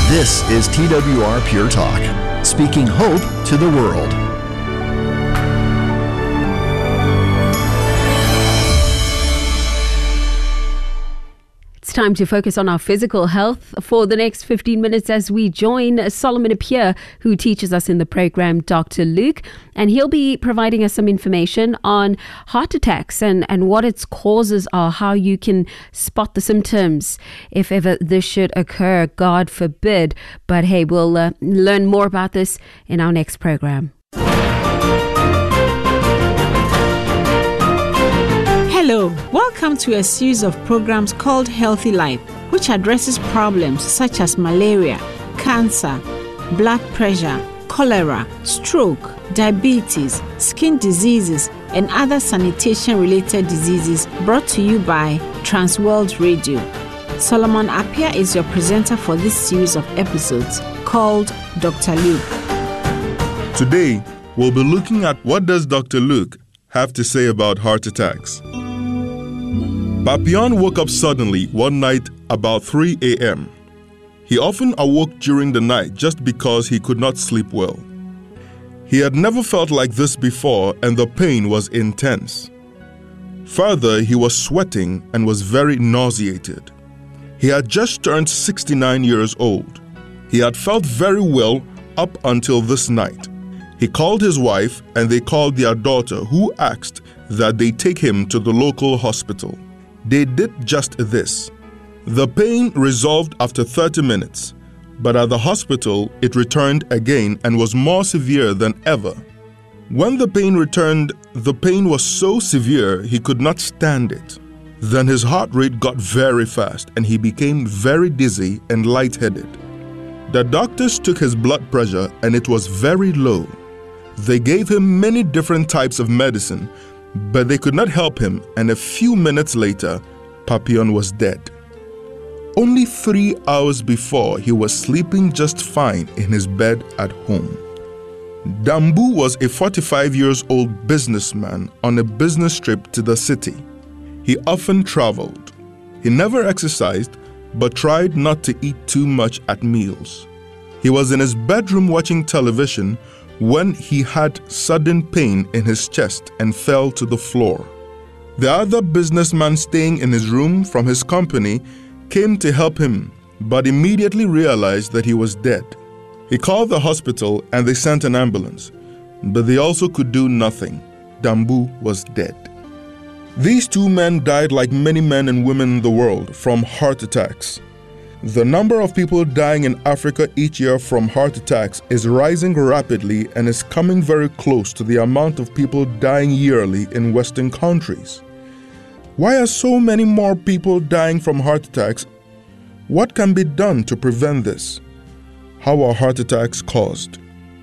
This is TWR Pure Talk, speaking hope to the world. It's time to focus on our physical health for the next 15 minutes as we join Solomon Appiah, who teaches us in the program, Dr. Luke, and he'll be providing us some information on heart attacks and what its causes are, how you can spot the symptoms if ever this should occur, God forbid. But hey, we'll learn more about this in our next program. Hello, welcome to a series of programs called Healthy Life, which addresses problems such as malaria, cancer, blood pressure, cholera, stroke, diabetes, skin diseases, and other sanitation-related diseases, brought to you by Transworld Radio. Solomon Appiah is your presenter for this series of episodes called Dr. Luke. Today, we'll be looking at what does Dr. Luke have to say about heart attacks. Papillon woke up suddenly one night about 3 a.m. He often awoke during the night just because he could not sleep well. He had never felt like this before and the pain was intense. Further, he was sweating and was very nauseated. He had just turned 69 years old. He had felt very well up until this night. He called his wife and they called their daughter, who asked that they take him to the local hospital. They did just this. The pain resolved after 30 minutes, but at the hospital it returned again and was more severe than ever. When the pain returned, the pain was so severe he could not stand it. Then his heart rate got very fast and he became very dizzy and lightheaded. The doctors took his blood pressure and it was very low. They gave him many different types of medicine, but they could not help him, and a few minutes later, Papillon was dead. Only 3 hours before, he was sleeping just fine in his bed at home. Dambu was a 45-year-old businessman on a business trip to the city. He often traveled. He never exercised, but tried not to eat too much at meals. He was in his bedroom watching television when he had sudden pain in his chest and fell to the floor. The other businessman staying in his room from his company came to help him, but immediately realized that he was dead. He called the hospital and they sent an ambulance, but they also could do nothing. Dambu was dead. These two men died like many men and women in the world from heart attacks. The number of people dying in Africa each year from heart attacks is rising rapidly and is coming very close to the amount of people dying yearly in Western countries. Why are so many more people dying from heart attacks? What can be done to prevent this? How are heart attacks caused?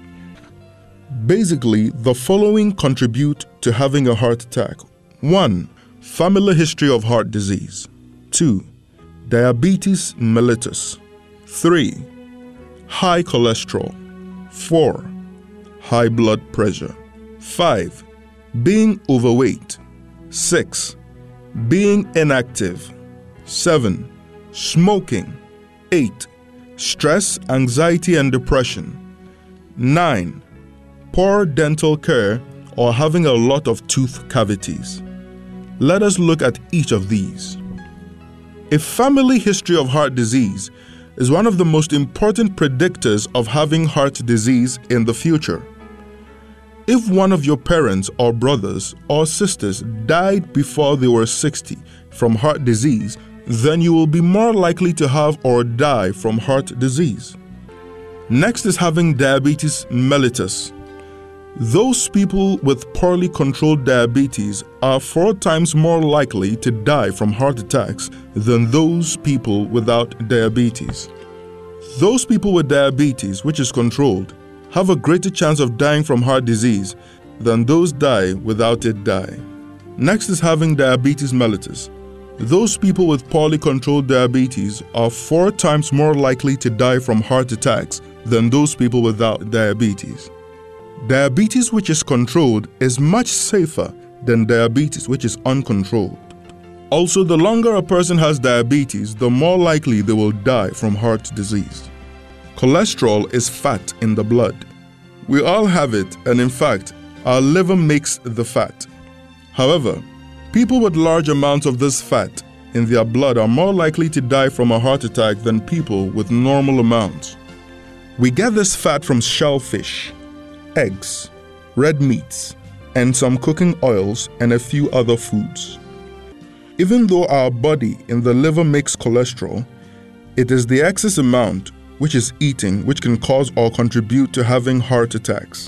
Basically, the following contribute to having a heart attack. 1. Family history of heart disease. 2. Diabetes mellitus. 3. High cholesterol. 4. High blood pressure. 5. Being overweight. 6. Being inactive. 7. Smoking. 8. Stress, anxiety, and depression. 9. Poor dental care or having a lot of tooth cavities. Let us look at each of these. A family history of heart disease is one of the most important predictors of having heart disease in the future. If one of your parents or brothers or sisters died before they were 60 from heart disease, then you will be more likely to have or die from heart disease. Next is having diabetes mellitus. Those people with poorly controlled diabetes are 4 times more likely to die from heart attacks than those people without diabetes. Those people with diabetes, which is controlled, have a greater chance of dying from heart disease than those die without it die. Next is having diabetes mellitus. Those people with poorly controlled diabetes are 4 times more likely to die from heart attacks than those people without diabetes. Diabetes which is controlled is much safer than diabetes which is uncontrolled. Also, the longer a person has diabetes, the more likely they will die from heart disease. Cholesterol is fat in the blood. We all have it, and in fact, our liver makes the fat. However, people with large amounts of this fat in their blood are more likely to die from a heart attack than people with normal amounts. We get this fat from shellfish, eggs, red meats, and some cooking oils and a few other foods. Even though our body in the liver makes cholesterol, it is the excess amount, which is eating, which can cause or contribute to having heart attacks.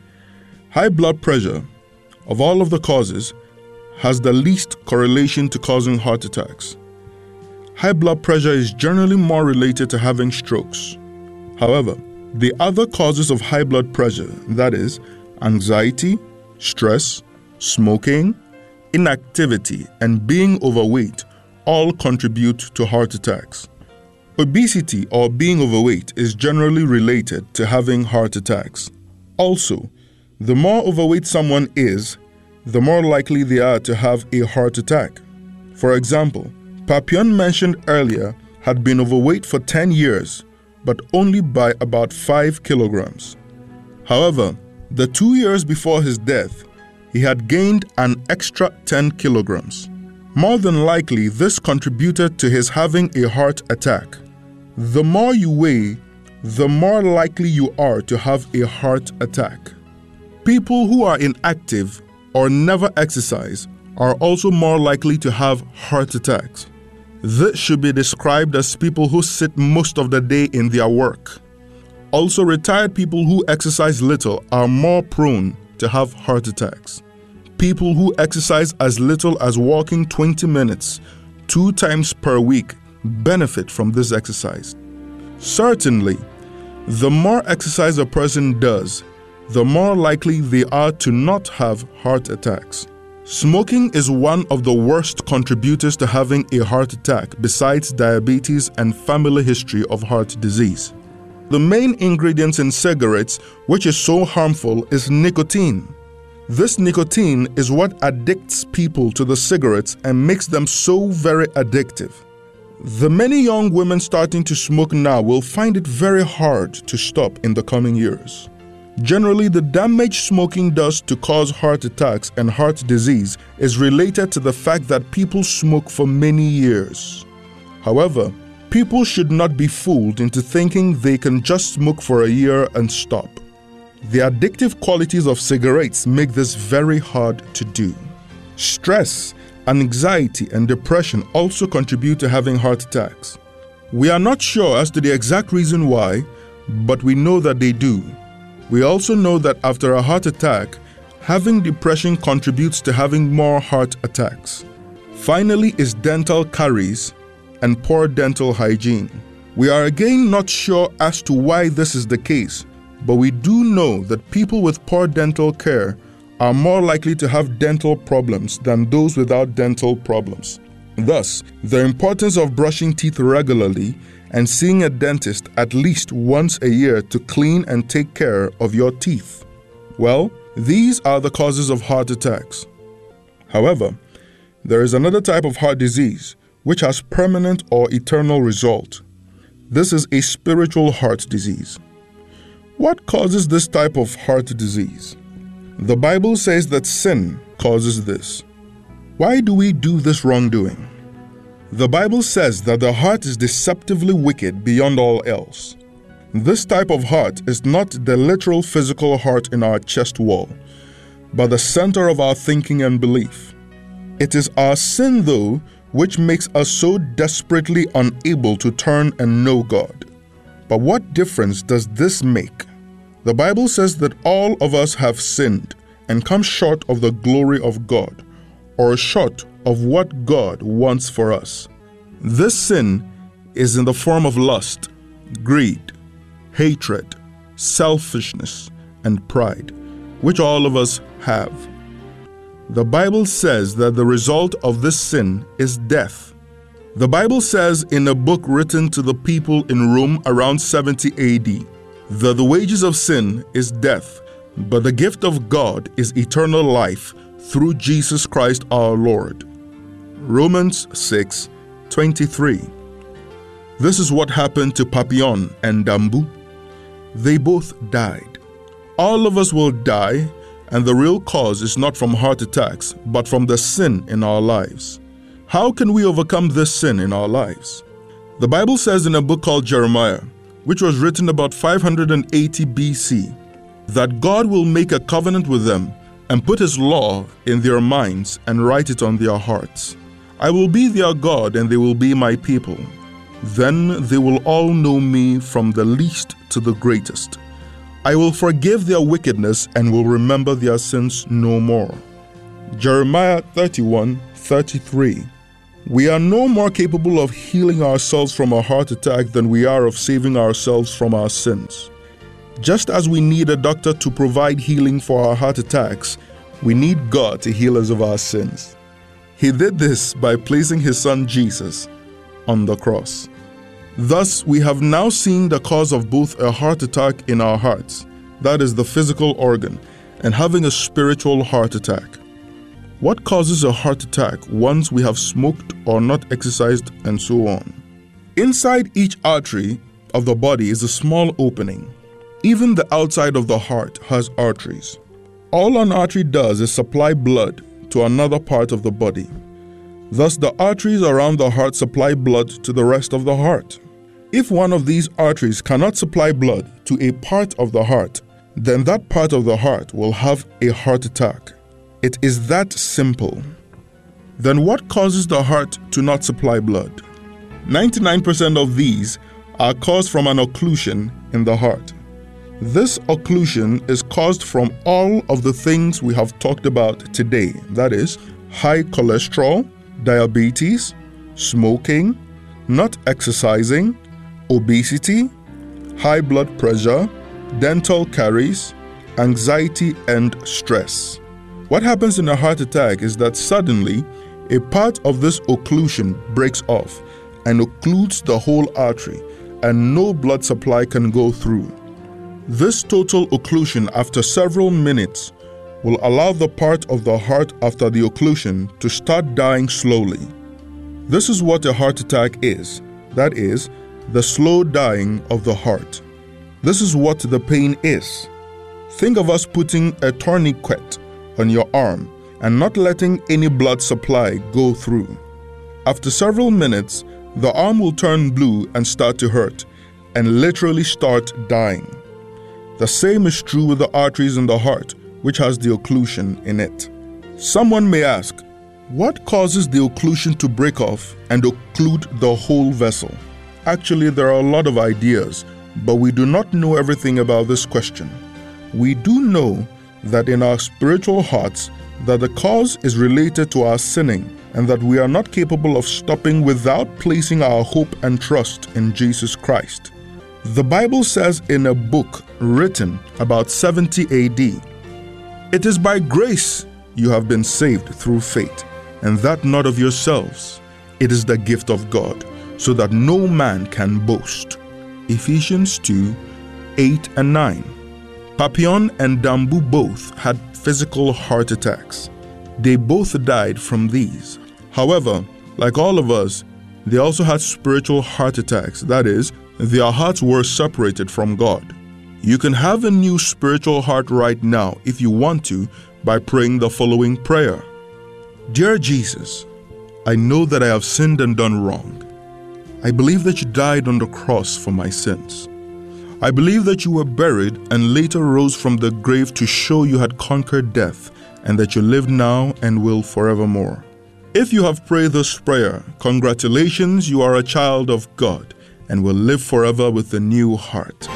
High blood pressure, of all of the causes, has the least correlation to causing heart attacks. High blood pressure is generally more related to having strokes. However, the other causes of high blood pressure, that is, anxiety, stress, smoking, inactivity, and being overweight, all contribute to heart attacks. Obesity or being overweight is generally related to having heart attacks. Also, the more overweight someone is, the more likely they are to have a heart attack. For example, Papion mentioned earlier had been overweight for 10 years, but only by about 5 kilograms. However, the 2 years before his death, he had gained an extra 10 kilograms. More than likely, this contributed to his having a heart attack. The more you weigh, the more likely you are to have a heart attack. People who are inactive or never exercise are also more likely to have heart attacks. This should be described as people who sit most of the day in their work. Also, retired people who exercise little are more prone to have heart attacks. People who exercise as little as walking 20 minutes 2 times per week benefit from this exercise. Certainly, the more exercise a person does, the more likely they are to not have heart attacks. Smoking is one of the worst contributors to having a heart attack besides diabetes and family history of heart disease. The main ingredients in cigarettes, which is so harmful, is nicotine. This nicotine is what addicts people to the cigarettes and makes them so very addictive. The many young women starting to smoke now will find it very hard to stop in the coming years. Generally, the damage smoking does to cause heart attacks and heart disease is related to the fact that people smoke for many years. However, people should not be fooled into thinking they can just smoke for a year and stop. The addictive qualities of cigarettes make this very hard to do. Stress, anxiety, and depression also contribute to having heart attacks. We are not sure as to the exact reason why, but we know that they do. We also know that after a heart attack, having depression contributes to having more heart attacks. Finally is dental caries and poor dental hygiene. We are again not sure as to why this is the case, but we do know that people with poor dental care are more likely to have dental problems than those without dental problems. Thus, the importance of brushing teeth regularly and seeing a dentist at least once a year to clean and take care of your teeth. Well, these are the causes of heart attacks. However, there is another type of heart disease which has permanent or eternal result. This is a spiritual heart disease. What causes this type of heart disease? The Bible says that sin causes this. Why do we do this wrongdoing? The Bible says that the heart is deceptively wicked beyond all else. This type of heart is not the literal physical heart in our chest wall, but the center of our thinking and belief. It is our sin, though, which makes us so desperately unable to turn and know God. But what difference does this make? The Bible says that all of us have sinned and come short of the glory of God, or short of what God wants for us. This sin is in the form of lust, greed, hatred, selfishness, and pride, which all of us have. The Bible says that the result of this sin is death. The Bible says in a book written to the people in Rome around 70 AD that the wages of sin is death, but the gift of God is eternal life through Jesus Christ our Lord. Romans 6:23. This is what happened to Papillon and Dambu. They both died. All of us will die, and the real cause is not from heart attacks, but from the sin in our lives. How can we overcome this sin in our lives? The Bible says in a book called Jeremiah, which was written about 580 BC, that God will make a covenant with them and put His law in their minds and write it on their hearts. I will be their God and they will be my people. Then they will all know me from the least to the greatest. I will forgive their wickedness and will remember their sins no more. Jeremiah 31:33. We are no more capable of healing ourselves from a heart attack than we are of saving ourselves from our sins. Just as we need a doctor to provide healing for our heart attacks, we need God to heal us of our sins. He did this by placing His Son Jesus on the cross. Thus, we have now seen the cause of both a heart attack in our hearts, that is the physical organ, and having a spiritual heart attack. What causes a heart attack once we have smoked or not exercised and so on? Inside each artery of the body is a small opening. Even the outside of the heart has arteries. All an artery does is supply blood to another part of the body. Thus, the arteries around the heart supply blood to the rest of the heart. If one of these arteries cannot supply blood to a part of the heart, then that part of the heart will have a heart attack. It is that simple. Then what causes the heart to not supply blood? 99% of these are caused from an occlusion in the heart. This occlusion is caused from all of the things we have talked about today, that is, high cholesterol, diabetes, smoking, not exercising, obesity, high blood pressure, dental caries, anxiety, and stress. What happens in a heart attack is that suddenly a part of this occlusion breaks off and occludes the whole artery, and no blood supply can go through. This total occlusion after several minutes will allow the part of the heart after the occlusion to start dying slowly. This is what a heart attack is, that is, the slow dying of the heart. This is what the pain is. Think of us putting a tourniquet on your arm and not letting any blood supply go through. After several minutes, the arm will turn blue and start to hurt and literally start dying. The same is true with the arteries in the heart, which has the occlusion in it. Someone may ask, what causes the occlusion to break off and occlude the whole vessel? Actually, there are a lot of ideas, but we do not know everything about this question. We do know that in our spiritual hearts, that the cause is related to our sinning, and that we are not capable of stopping without placing our hope and trust in Jesus Christ. The Bible says in a book written about 70 AD, "It is by grace you have been saved through faith, and that not of yourselves. It is the gift of God, so that no man can boast." Ephesians 2:8 and 9. Papillon and Dambu both had physical heart attacks. They both died from these. However, like all of us, they also had spiritual heart attacks, that is, their hearts were separated from God. You can have a new spiritual heart right now if you want to by praying the following prayer. Dear Jesus, I know that I have sinned and done wrong. I believe that you died on the cross for my sins. I believe that you were buried and later rose from the grave to show you had conquered death and that you live now and will forevermore. If you have prayed this prayer, congratulations, you are a child of God and will live forever with a new heart.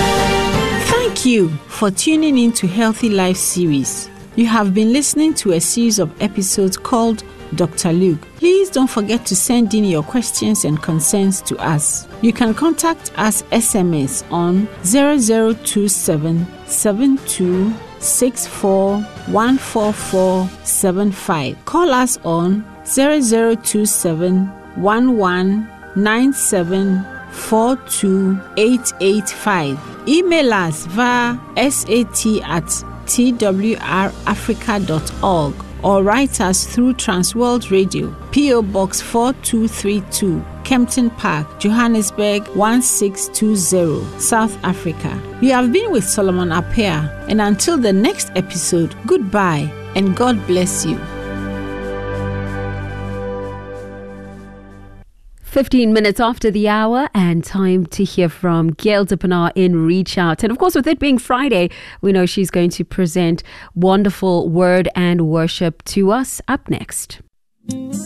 Thank you for tuning in to Healthy Life series. You have been listening to a series of episodes called Dr. Luke. Please don't forget to send in your questions and concerns to us. You can contact us SMS on 0027 7264 14475. Call us on 0027 1197428885. Email us via sat@twrafrica.org or write us through Transworld Radio, P.O. Box 4232, Kempton Park, Johannesburg 1620, South Africa. You have been with Solomon Appiah, and until the next episode, goodbye and God bless you. 15 minutes after the hour, and time to hear from Gail Dippenaar in Reach Out. And of course, with it being Friday, we know she's going to present wonderful word and worship to us. Up next.